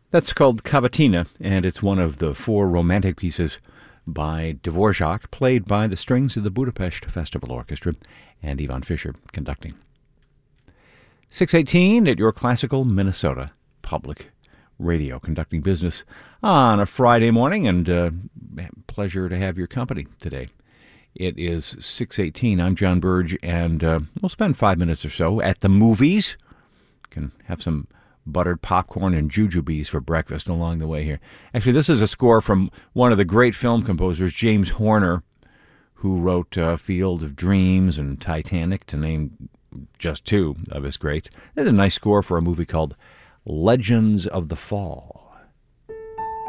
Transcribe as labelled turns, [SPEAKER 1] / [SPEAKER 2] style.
[SPEAKER 1] That's called Cavatina, and it's one of the four romantic pieces by Dvorak, played by the strings of the Budapest Festival Orchestra, and Ivan Fischer conducting. 6:18 at your classical Minnesota Public Radio, conducting business on a Friday morning, and pleasure to have your company today. It is 6:18. I'm John Burge, and we'll spend 5 minutes or so at the movies. Can have some buttered popcorn and jujubes for breakfast along the way here. Actually, this is a score from one of the great film composers, James Horner, who wrote Field of Dreams and Titanic, to name just two of his greats. This is a nice score for a movie called Legends of the Fall.